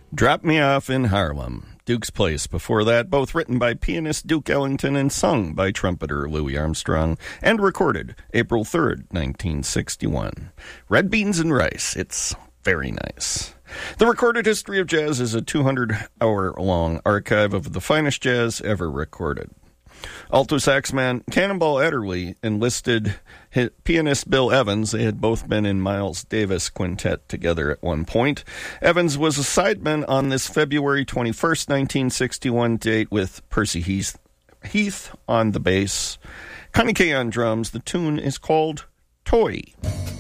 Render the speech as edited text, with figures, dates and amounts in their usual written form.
Drop Me Off in Harlem, Duke's Place. Before that, both written by pianist Duke Ellington and sung by trumpeter Louis Armstrong, and recorded April 3rd, 1961. Red Beans and Rice, it's very nice. The Recorded History of Jazz is a 200-hour-long archive of the finest jazz ever recorded. Alto saxman Cannonball Adderley enlisted pianist Bill Evans. They had both been in Miles Davis quintet together at one point. Evans was a sideman on this February 21st, 1961 date with Percy Heath on the bass, Connie Kay on drums. The tune is called Toy.